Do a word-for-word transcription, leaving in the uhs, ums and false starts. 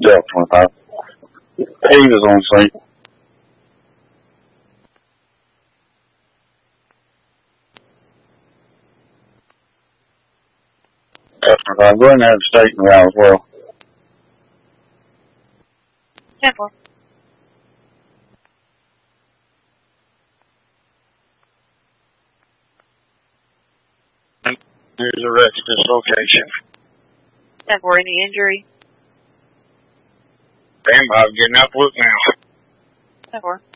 Yeah, twenty-five. He was on scene. Yeah, twenty-five. Go ahead and have the state around as well. ten four. There's a wreck at this location. ten four, any injury? Damn, I'm getting up. Look now. ten four.